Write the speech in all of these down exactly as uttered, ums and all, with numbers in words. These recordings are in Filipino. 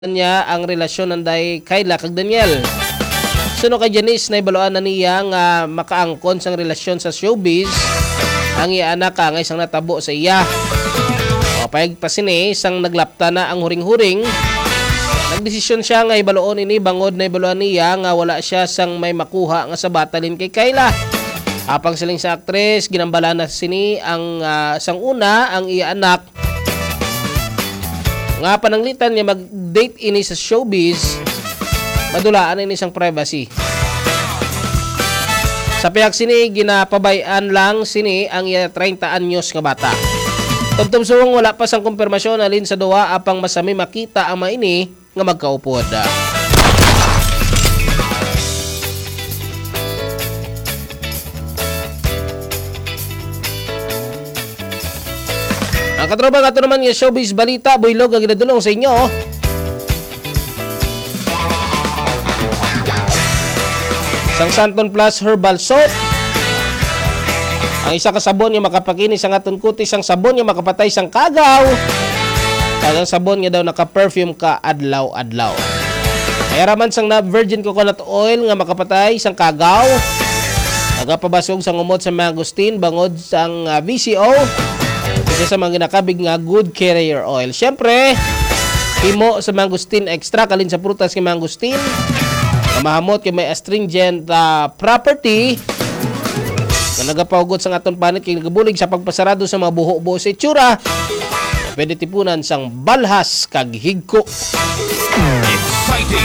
niya ang relasyon ng day Kayla kag Daniel. Suno kay Janice na ibaluan na niya nga makaangkon sang relasyon sa showbiz ang iya anak nga isang natabo sa iya. O payag pa sini isang naglapta na ang huring-huring. Nagdesisyon siya nga ibaluon ini bangod na ibaluan niya nga wala siya sang may makuha nga sa batalin kay Kayla. Apang siling sa aktres ginambala na sini ang uh, sang una ang iya anak nga pananglitan niya mag-date ini sa showbiz, madulaan ini siyang privacy. Sa piyak sini, ginapabayan lang sini ang iya thirty anyos nga bata. Tugtog suwang wala pa sang kumpirmasyon alin sa duwa apang masami makita ang maini nga magkaupod. Ang katropa nga ito naman yung showbiz balita, buylog ang ginadulong sa inyo. Sang Santon Plus Herbal Soap. Ang isa ka sabon yung makapakinis ang aton kutis, ang sabon yung makapatay sang kagaw. At ang sabon nga daw naka-perfume ka adlaw-adlaw. Kaya raman sang na virgin coconut oil nga makapatay sang kagaw. Nagapabasog sang umot sa mangosteen bangod sang uh, V C O. Isa sa mga ginakabig nga good carrier oil. Siyempre, himo sa mangosteen extra kalin sa prutas kay mangosteen. Mahamot kay may astringent uh, property na nagapahugod sa aton panit kay nagabulig sa pagpasarado sa mga buho-buho sa itsura. Pwede tipunan sang balhas kag higko. Exciting!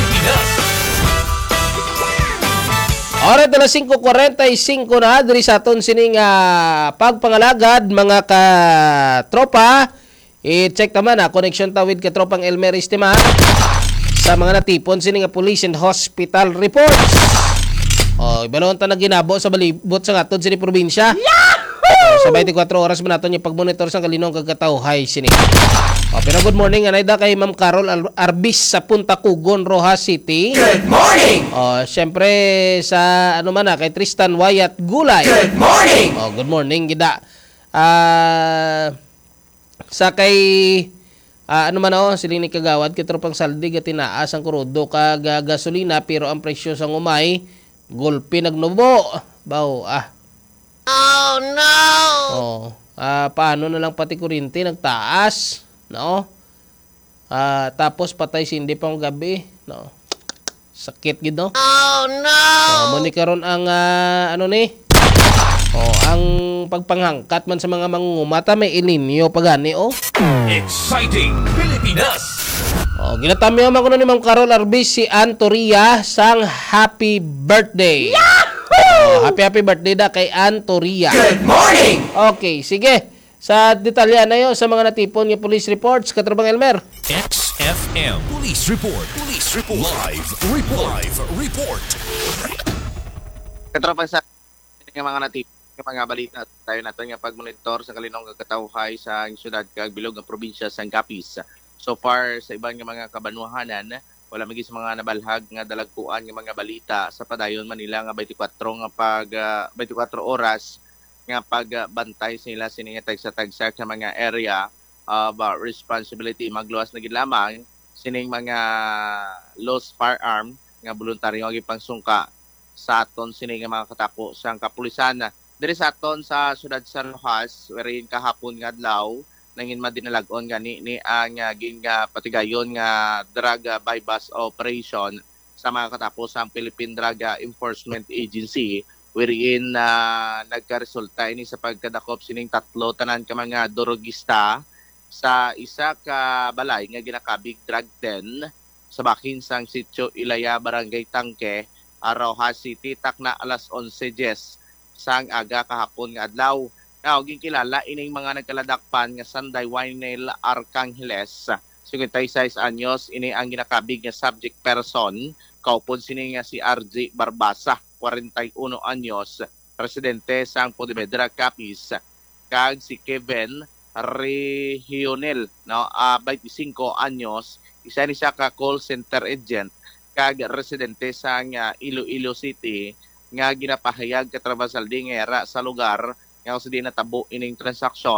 Oras alas five forty-five na diri sa aton sining uh, pagpangalagad mga ka-tropa. I-check naman na connection ta with katropang Elmer Estima sa mga natipon sining police and hospital reports. Oh, ibalon ta na ginabo sa balibot sa aton sining probinsya. So, sa twenty-four oras man naton yung pagmonitor sa kalinong kagkatawhay sini. Oh, pero good morning anay da kay Ma'am Carol Arbis sa Punta Cugon, Rojas City. Good morning. Oh, syempre sa ano man na kay Tristan Wyatt Gulay. Good morning. Oh, good morning gida. Ah uh, sa kay uh, ano man oh siling ni kagawad kay tropang saldi ga tinaas ang krudo kag gasolina pero ang presyo sang umay gulpi nagnubo. Baw ah. Oh no. Oh, ah paano na lang pati kuryente nagtaas, no? Ah tapos patay sindi pang gabi, no? Sakit gid no? Oh no. Oh, mo ni karon ang uh, ano ni? Oh, ang pagpanghangkat man sa mga mangungumata may ilinyo pagani oh. Exciting Pilipinas. Oh, ginatami man kuno ni Ma'am Carol Arbis si Antoria sang happy birthday. Oh, happy happy birthday da kay Antoria. Good morning. Okay, sige. Sa detalya na yun, sa mga natipon yung police reports, katrabang Elmer. X F M Police Report. Police Report. Live Report. Live Report. Katropang sa mga natipon, mga balita tayo natin nga pag-monitor sa kalinong kagkatawhay sa syudad kag bilog ng probinsya sa Capiz. So far, sa ibang mga kabanuhanan, wala magis mga nabalhag nga dalagpuan nga mga balita sa padayon Manila nga twenty-four nga pag uh, twenty-four oras nga pagbantay uh, sila sininga tagsa-tagsa sa mga area of uh, responsibility magluwas na gid lamang sining mga lost firearm nga voluntaryo nga pangsungka sa aton sining mga katako sang kapulisan diri sa aton sa syudad San Rojas wherein kahapon nga adlaw nangin madinalagon gani ni ang uh, ging uh, patigayon nga drug uh, bypass operation sa mga katapos ang Philippine Drug Enforcement Agency wherein uh, nagkaresulta ini sa pagkadakop sining tatlo tanan ka mga dorogista sa isa ka balay nga ginakabig drug den sa bakin sang sitio Ilaya Barangay Tangke, Rojas City takna alas eleven yes sang aga kahapon nga adlaw. Now, ginkilala ining mga nagkaladakpan nga Sanday Waynel Arcangeles, fifty-six anyos, ini ang ginakabig nga subject person, kaupod sini nga si R J Barbasa, forty-one anyos, residente sa Pontevedra, Capiz, kag si Kevin Regionel, no, uh, twenty-five anyos, isa ni siya ka call center agent, kag residente sa nga Iloilo City, nga ginapahayag katrabaho sa dingera sa lugar nga sa di natabo ining transaksyon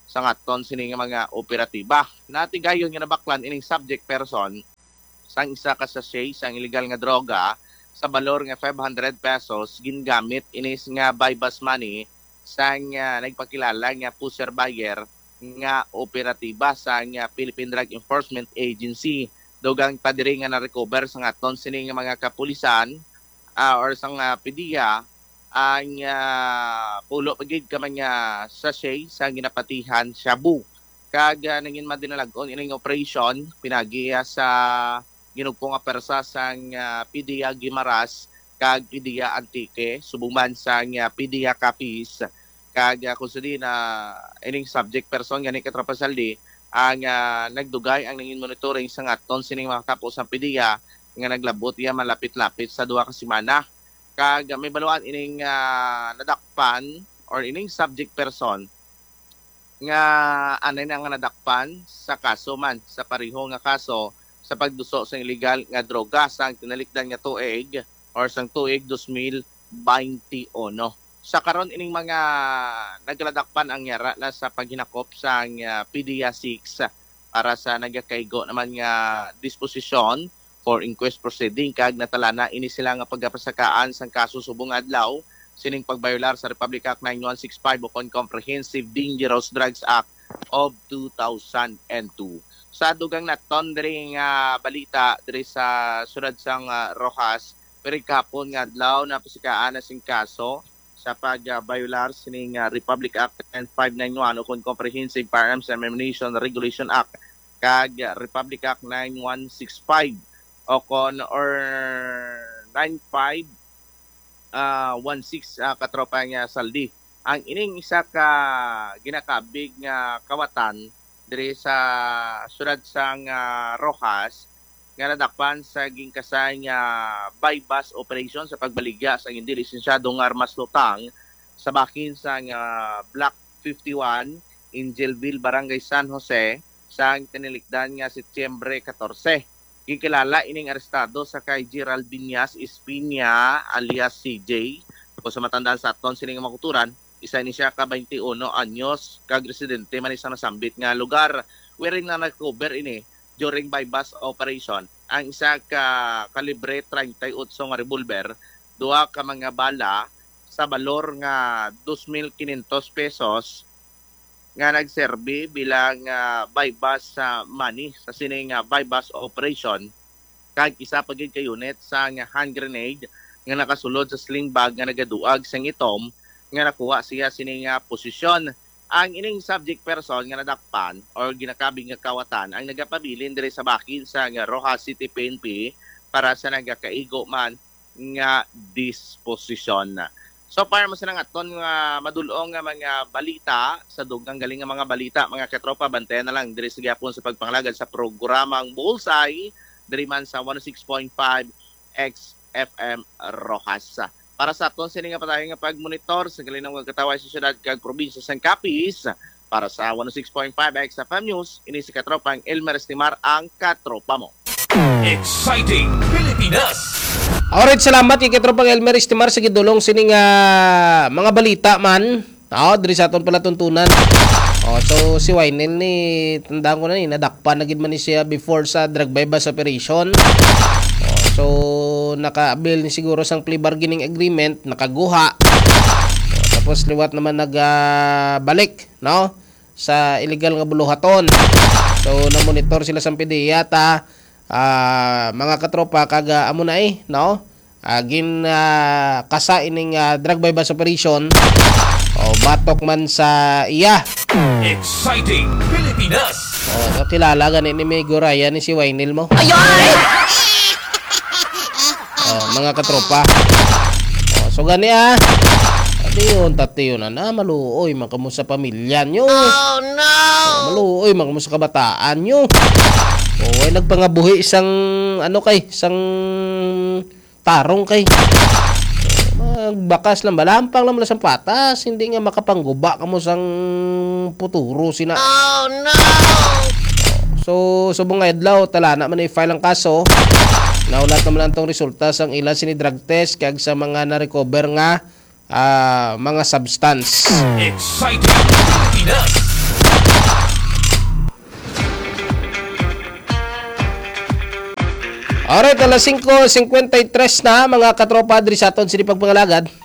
sa ngaton sining mga operatiba. Natigayon nga nabaklan ining subject person sang isa ka sachet sang illegal nga droga sa balor nga five hundred pesos gingamit inis nga buy bus money sang uh, nagpakilala nga pusher buyer nga operatiba sa nga Philippine Drug Enforcement Agency. Dugang padiri nga na-recover sa ngaton sining nga mga kapulisan uh, or sang uh, P D E A ang uh, pulo pagid ka mga sachet sa ginapatihan shabu. Kag uh, nangin madinalagon ining operation pinagi uh, sa ginugpong nga persa sang uh, P D E A Gimaras kag P D E A Antique subuman sang uh, P D E A Capiz kag uh, kusudi na ining subject person gani katrapasaldi ang uh, nagdugay ang nangin monitoring sa ngaton sining mga kapos sa P D E A nga naglabot iya malapit-lapit sa duha ka semana. Kag may baluan ining uh, nadakpan or ining subject person nga anay na nga nadakpan sa kaso man sa pareho nga kaso sa pagduso sa illegal nga droga sang tinalikdan nga tuig or sang tuig two thousand twenty-one. Sa karon ining mga nagladakpan ang yara na sa paghinakop sang uh, P D E A six para sa nagakaigo naman nga disposisyon for inquest proceeding kag natalana ini sila nga pagpasakaan sang kaso subong adlaw sining pagbayolar sa Republic Act nine one six five o Comprehensive Dangerous Drugs Act of two thousand two. Sa dugang naton diri nga balita diri sa sudad sang uh, Rojas pero kapon nga adlaw na pasikaan na sing kaso sa pagbayolar sining uh, Republic Act ten five ninety-one o Comprehensive Firearms and Ammunition Regulation Act kag uh, Republic Act nine one six five o kon or nine five one six uh, katropa nga saldi. Ang ining isa ka ginakabig nga kawatan diri sa sudad sang uh, Rojas nga nadakpan sa gingkasay nga buy bus operation sa pagbaligya sa hindi lisensyadong armas lutang sa bakin sa uh, Block fifty-one Angelville, Barangay San Jose sa tinilikdan nga Setyembre fourteen. Gikilala ining arestado sa kay Gerald Binyas Espina alias C J o sa matandaan sa aton sining makuturan isa ni siya ka twenty-one anyos kag residente man sa nasambit nga lugar wherein na nag-cover ini during buy bus operation ang isa ka kalibre thirty-eight nga revolver duha ka mga bala sa balor nga two thousand five hundred pesos nga nagserbi bilang uh, buy bus sa uh, money sa sining uh, buy bus operation kag isa pa gid ka unit sa nga hand grenade nga nakasulod sa sling bag nga nagaduag sa itom nga nakuha siya sining uh, posisyon. Ang ining subject person nga nadakpan or ginakabig nga kawatan ang nagapabilin diri sa bakin sa nga Rojas City P N P para sa nagakaigo man nga disposition. So para mo sa aton nga madulong nga mga balita sa dugang galing nga mga balita mga katropa bantayan na lang diri sa gyapon sa pagpanglagad sa programang Bullseye diri man sa one oh six point five X F M Rojas. Para sa aton sini nga patayon nga pagmonitor sa galing nga kataway sa syudad kag probinsya sang Capiz para sa one oh six point five X F M News ini si katropang Elmer Estimar ang katropa mo. Exciting Pilipinas! Alright, salamat kay Katropang Elmer Estimar sa gidulong sining uh, mga balita man. Oh, diri sa aton pala tuntunan. Oh, so si Wainel ni tandaan ko na ni nadakpan na gid man ni siya before sa drug buy bus operation. Oh, so naka-avail ni siguro sang plea bargaining agreement, nakaguha. Oh, tapos liwat naman nagbalik, uh, no? Sa illegal nga buluhaton. So na-monitor sila sa P D E A ta. Uh, mga katropa kaga amo na eh no agin uh, kasa ining uh, drug buy bus operation o batok man sa iya. Exciting Pilipinas. O kilala gani ni Mego Ryan ni si Wainil mo. Ayoy! O mga katropa. O so gani ah. Adi yun tati yun na maluoy man kamo sa pamilya nyo. Oh no! O, maluoy man kamo sa kabataan nyo. Oh, ay nagpangabuhi isang ano kay, isang tarong kay. Magbakas lang balampang lang sa patas, hindi nga makapangguba kamo sang puturo sina. Oh no. So subong nga adlaw talana man i-file ang kaso. Naulat naman ang tong resulta sang ilan sini drug test kag sa mga na-recover nga uh, mga substance. Exciting Pilipinas. Alright, alas five fifty-three na mga katropa diri sa aton sini pagpangalagad.